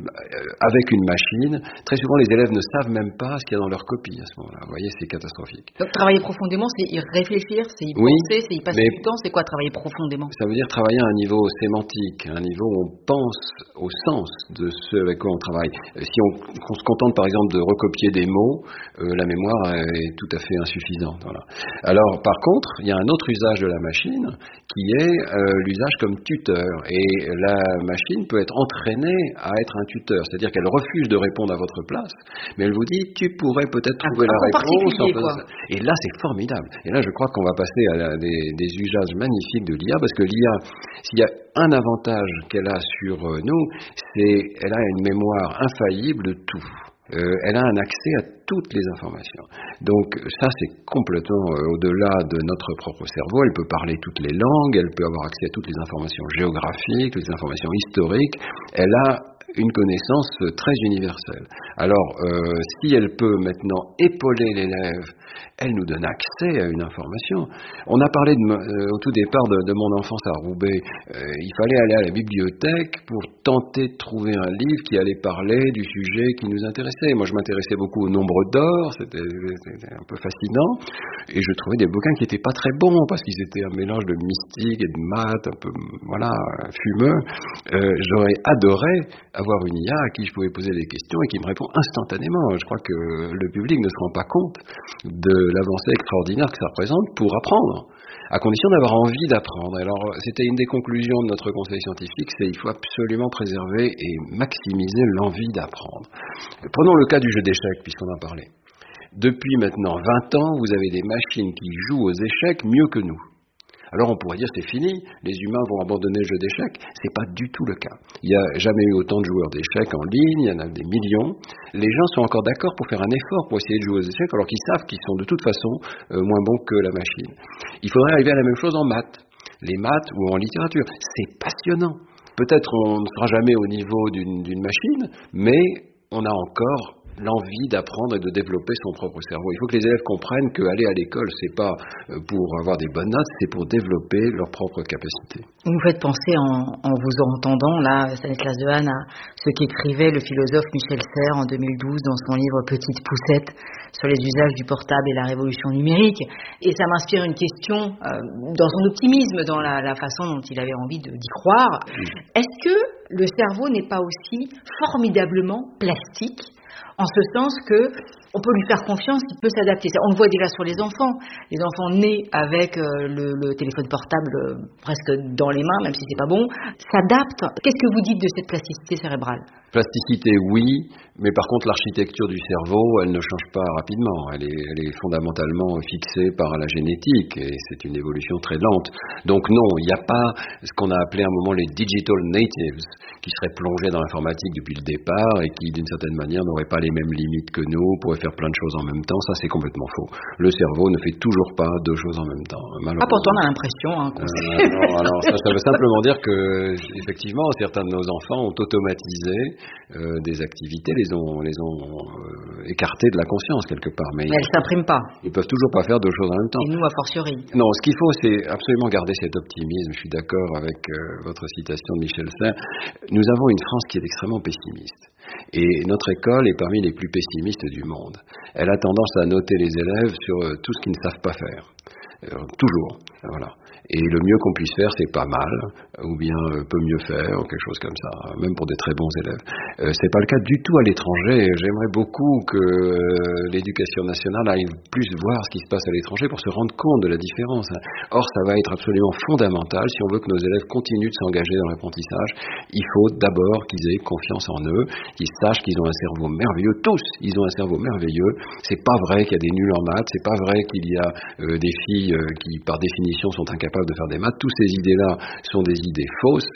avec une machine, très souvent les élèves ne savent même pas ce qu'il y a dans leur copie à ce moment-là. Vous voyez, c'est catastrophique. Donc travailler profondément, c'est y réfléchir, c'est y penser, c'est y passer du temps. C'est quoi travailler profondément ? Ça veut dire travailler à un niveau sémantique, à un niveau où on pense au sens de ce avec quoi on travaille. Si on se contente par exemple de recopier des mots, la mémoire est tout à fait insuffisante. Voilà. Alors par contre, il y a un autre usage de la machine qui est l'usage comme tuteur. Et la machine peut être entraînée à être un tuteur, c'est-à-dire qu'elle refuse de répondre à votre place, mais elle vous dit tu pourrais peut-être trouver la réponse. Et là c'est formidable. Et là je crois qu'on va passer à des usages magnifiques de l'IA, parce que l'IA, s'il y a un avantage qu'elle a sur nous, c'est qu'elle a une mémoire infaillible de tout. Elle a un accès à toutes les informations. Donc ça, c'est complètement au-delà de notre propre cerveau. Elle peut parler toutes les langues, elle peut avoir accès à toutes les informations géographiques, les informations historiques. Elle a une connaissance très universelle. Alors, si elle peut maintenant épauler l'élève, elle nous donne accès à une information. On a parlé au tout départ de mon enfance à Roubaix. Il fallait aller à la bibliothèque pour tenter de trouver un livre qui allait parler du sujet qui nous intéressait. Moi, je m'intéressais beaucoup au nombre d'or, c'était un peu fascinant, et je trouvais des bouquins qui n'étaient pas très bons, parce qu'ils étaient un mélange de mystique et de maths, un peu, voilà, fumeux. J'aurais adoré avoir une IA à qui je pouvais poser des questions et qui me répond instantanément. Je crois que le public ne se rend pas compte de l'avancée extraordinaire que ça représente pour apprendre, à condition d'avoir envie d'apprendre. Alors, c'était une des conclusions de notre conseil scientifique, c'est qu'il faut absolument préserver et maximiser l'envie d'apprendre. Prenons le cas du jeu d'échecs, puisqu'on en parlait. Depuis maintenant 20 ans, vous avez des machines qui jouent aux échecs mieux que nous. Alors on pourrait dire c'est fini, les humains vont abandonner le jeu d'échecs. C'est pas du tout le cas. Il n'y a jamais eu autant de joueurs d'échecs en ligne, il y en a des millions. Les gens sont encore d'accord pour faire un effort pour essayer de jouer aux échecs, alors qu'ils savent qu'ils sont de toute façon moins bons que la machine. Il faudrait arriver à la même chose en maths. Les maths ou en littérature, c'est passionnant. Peut-être on ne sera jamais au niveau d'une machine, mais on a encore l'envie d'apprendre et de développer son propre cerveau. Il faut que les élèves comprennent qu'aller à l'école, c'est pas pour avoir des bonnes notes, c'est pour développer leurs propres capacités. Vous me faites penser, en vous entendant, là, Stanislas Dehaene, à ce qu'écrivait le philosophe Michel Serres en 2012 dans son livre Petite Poussette sur les usages du portable et la révolution numérique. Et ça m'inspire une question, dans son optimisme, dans la façon dont il avait envie d'y croire. Est-ce que le cerveau n'est pas aussi formidablement plastique, en ce sens que on peut lui faire confiance, il peut s'adapter. On le voit déjà sur les enfants. Les enfants nés avec le téléphone portable presque dans les mains, même si c'est pas bon, s'adaptent. Qu'est-ce que vous dites de cette plasticité cérébrale ? Plasticité, oui, mais par contre l'architecture du cerveau, elle ne change pas rapidement. Elle est fondamentalement fixée par la génétique et c'est une évolution très lente. Donc non, il n'y a pas ce qu'on a appelé à un moment les digital natives, qui seraient plongés dans l'informatique depuis le départ et qui d'une certaine manière n'auraient pas les mêmes limites que nous, pourraient faire plein de choses en même temps. Ça, c'est complètement faux. Le cerveau ne fait toujours pas deux choses en même temps. Pourtant on a l'impression. Alors ça veut simplement dire que effectivement certains de nos enfants ont automatisé des activités, les ont écartées de la conscience quelque part. Mais elles ne s'impriment pas. Ils peuvent toujours pas faire deux choses en même temps. Et nous, a fortiori. Non, ce qu'il faut, c'est absolument garder cet optimisme. Je suis d'accord avec votre citation de Michel Serres. Nous avons une France qui est extrêmement pessimiste. Et notre école est parmi les plus pessimistes du monde. Elle a tendance à noter les élèves sur tout ce qu'ils ne savent pas faire. Toujours. Voilà. Et le mieux qu'on puisse faire, c'est pas mal, ou bien peut mieux faire, ou quelque chose comme ça, même pour des très bons élèves. C'est pas le cas du tout à l'étranger. J'aimerais beaucoup que l'éducation nationale aille plus voir ce qui se passe à l'étranger pour se rendre compte de la différence. Or, ça va être absolument fondamental si on veut que nos élèves continuent de s'engager dans l'apprentissage. Il faut d'abord qu'ils aient confiance en eux, qu'ils sachent qu'ils ont un cerveau merveilleux. Tous, ils ont un cerveau merveilleux. C'est pas vrai qu'il y a des nuls en maths. C'est pas vrai qu'il y a des filles qui, par définition, sont incapables de faire des maths. Toutes ces idées-là sont des idées fausses,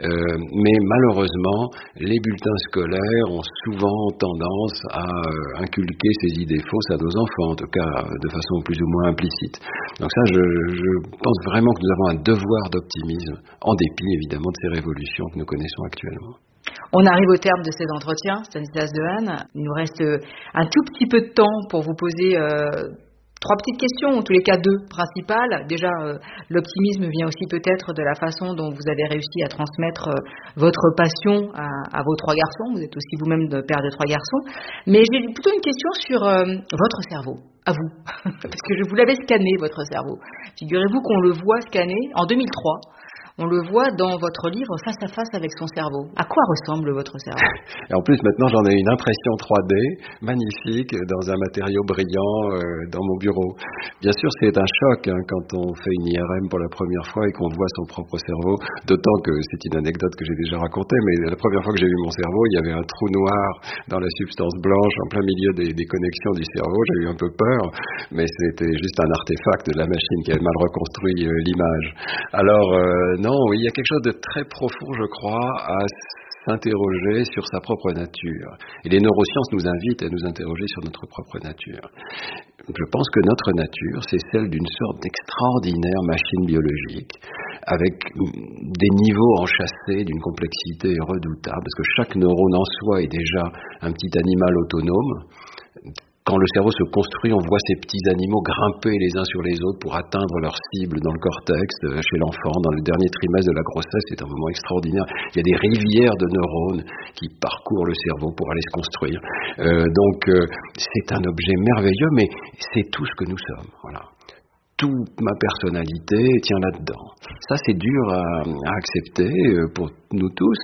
mais malheureusement, les bulletins scolaires ont souvent tendance à inculquer ces idées fausses à nos enfants, en tout cas de façon plus ou moins implicite. Donc ça, je pense vraiment que nous avons un devoir d'optimisme, en dépit évidemment de ces révolutions que nous connaissons actuellement. On arrive au terme de ces entretiens, Stanislas Dehaene. Il nous reste un tout petit peu de temps pour vous poser trois petites questions, en tous les cas deux principales. Déjà, l'optimisme vient aussi peut-être de la façon dont vous avez réussi à transmettre votre passion à vos trois garçons. Vous êtes aussi vous-même père de trois garçons. Mais j'ai plutôt une question sur votre cerveau, à vous. Parce que je vous l'avais scanné, votre cerveau. Figurez-vous qu'on le voit scanné en 2003. On le voit dans votre livre Face à face avec son cerveau. À quoi ressemble votre cerveau ? Et en plus, maintenant, j'en ai une impression 3D magnifique dans un matériau brillant dans mon bureau. Bien sûr, c'est un choc quand on fait une IRM pour la première fois et qu'on voit son propre cerveau. D'autant que c'est une anecdote que j'ai déjà racontée, mais la première fois que j'ai vu mon cerveau, il y avait un trou noir dans la substance blanche en plein milieu des connexions du cerveau. J'ai eu un peu peur, mais c'était juste un artefact de la machine qui avait mal reconstruit l'image. Alors, non, il y a quelque chose de très profond, je crois, à s'interroger sur sa propre nature. Et les neurosciences nous invitent à nous interroger sur notre propre nature. Je pense que notre nature, c'est celle d'une sorte d'extraordinaire machine biologique, avec des niveaux enchâssés d'une complexité redoutable, parce que chaque neurone en soi est déjà un petit animal autonome. Quand le cerveau se construit, on voit ces petits animaux grimper les uns sur les autres pour atteindre leur cible dans le cortex, chez l'enfant, dans le dernier trimestre de la grossesse. C'est un moment extraordinaire. Il y a des rivières de neurones qui parcourent le cerveau pour aller se construire. Donc, c'est un objet merveilleux, mais c'est tout ce que nous sommes. Voilà. Toute ma personnalité tient là-dedans. Ça, c'est dur à accepter pour nous tous.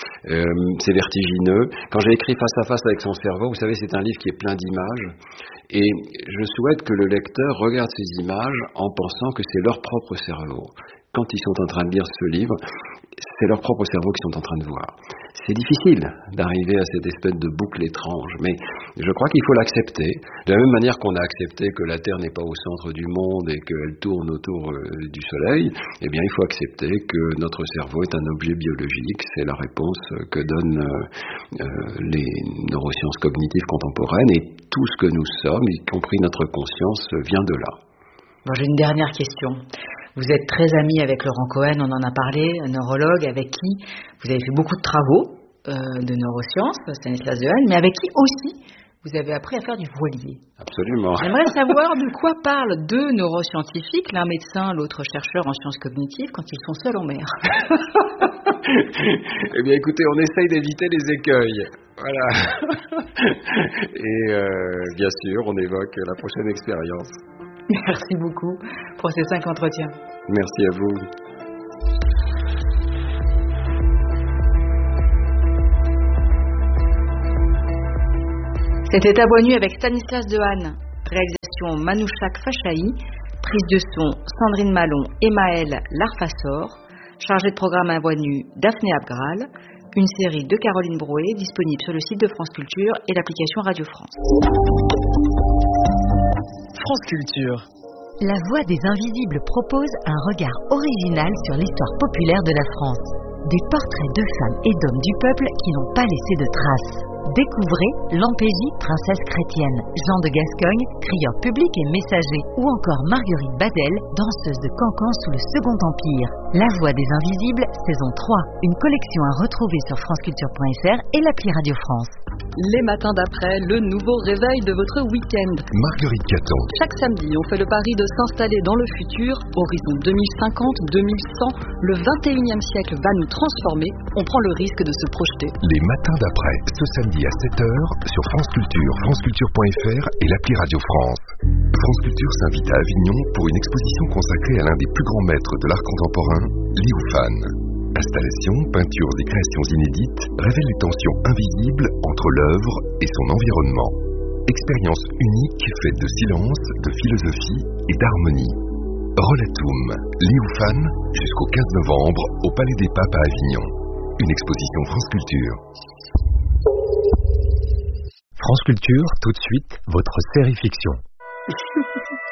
C'est vertigineux. Quand j'ai écrit Face à face avec son cerveau, vous savez, c'est un livre qui est plein d'images. Et je souhaite que le lecteur regarde ces images en pensant que c'est leur propre cerveau. Quand ils sont en train de lire ce livre, c'est leur propre cerveau qu'ils sont en train de voir. C'est difficile d'arriver à cette espèce de boucle étrange, mais je crois qu'il faut l'accepter. De la même manière qu'on a accepté que la Terre n'est pas au centre du monde et qu'elle tourne autour du Soleil, eh bien il faut accepter que notre cerveau est un objet biologique. C'est la réponse que donnent les neurosciences cognitives contemporaines, et tout ce que nous sommes, y compris notre conscience, vient de là. Bon, j'ai une dernière question. Vous êtes très ami avec Laurent Cohen, on en a parlé, un neurologue avec qui vous avez fait beaucoup de travaux de neurosciences, Stanislas Dehaene, mais avec qui aussi vous avez appris à faire du voilier. Absolument. J'aimerais savoir de quoi parlent deux neuroscientifiques, l'un médecin, l'autre chercheur en sciences cognitives, quand ils sont seuls en mer. Eh bien, écoutez, on essaye d'éviter les écueils. Voilà. Et bien sûr, on évoque la prochaine expérience. Merci beaucoup pour ces 5 entretiens. Merci à vous. C'était À Voix Nue avec Stanislas Dehaene. Réalisation Manouchak Fachaï. Prise de son Sandrine Malon et Maëlle Larfassor. Chargée de programme À Voix Nue Daphné Abgral. Une série de Caroline Brouet disponible sur le site de France Culture et l'application Radio France. France Culture. La Voix des Invisibles propose un regard original sur l'histoire populaire de la France. Des portraits de femmes et d'hommes du peuple qui n'ont pas laissé de traces. Découvrez Lampégie, princesse chrétienne, Jean de Gascogne, crieur public et messager, ou encore Marguerite Badel, danseuse de cancan sous le Second Empire. La Voix des Invisibles, saison 3, une collection à retrouver sur franceculture.fr et l'appli Radio France. Les matins d'après, le nouveau réveil de votre week-end. Marguerite Caton. Chaque samedi, on fait le pari de s'installer dans le futur, horizon 2050, 2100, le 21e siècle va nous transformer, on prend le risque de se projeter. Les matins d'après, ce samedi à 7h, sur France Culture, franceculture.fr et l'appli Radio France. France Culture s'invite à Avignon pour une exposition consacrée à l'un des plus grands maîtres de l'art contemporain, Liu Fan. Installations, peintures et créations inédites révèlent les tensions invisibles entre l'œuvre et son environnement. Expérience unique faite de silence, de philosophie et d'harmonie. Rollatum, Liu Fan, jusqu'au 15 novembre au Palais des Papes à Avignon. Une exposition France Culture. France Culture, tout de suite, votre série fiction.